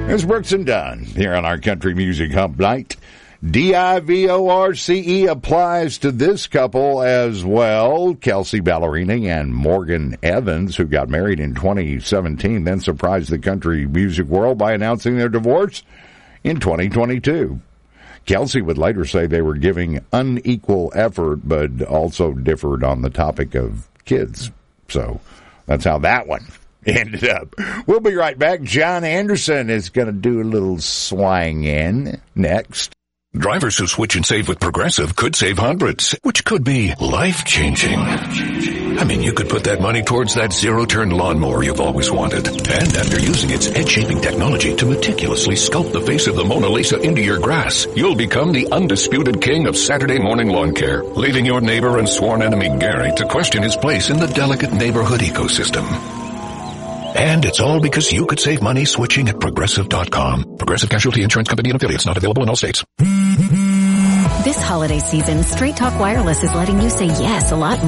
It's Brooks and Dunn here on our Country Music Hump Night. DIVORCE applies to this couple as well. Kelsea Ballerini and Morgan Evans, who got married in 2017, then surprised the country music world by announcing their divorce in 2022. Kelsea would later say they were giving unequal effort, but also differed on the topic of kids. So that's how that one ended up. We'll be right back. John Anderson is going to do a little swang in next. Drivers who switch and save with Progressive could save hundreds, which could be life-changing. I mean, you could put that money towards that zero-turn lawnmower you've always wanted. And after using its head-shaping technology to meticulously sculpt the face of the Mona Lisa into your grass, you'll become the undisputed king of Saturday morning lawn care, leaving your neighbor and sworn enemy Gary to question his place in the delicate neighborhood ecosystem. And it's all because you could save money switching at Progressive.com. Progressive Casualty Insurance Company and affiliates, not available in all states. This holiday season, Straight Talk Wireless is letting you say yes a lot more.